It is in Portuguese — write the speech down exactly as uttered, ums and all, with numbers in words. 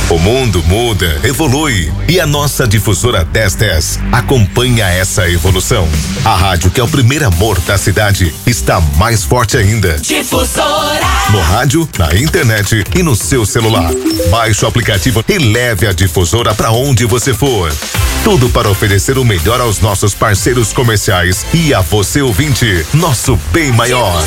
O mundo muda, evolui e a nossa difusora dez dez acompanha essa evolução. A rádio que é o primeiro amor da cidade está mais forte ainda. Difusora. No rádio, na internet e no seu celular. Baixe o aplicativo e leve a difusora para onde você for. Tudo para oferecer o melhor aos nossos parceiros comerciais e a você ouvinte, nosso bem maior.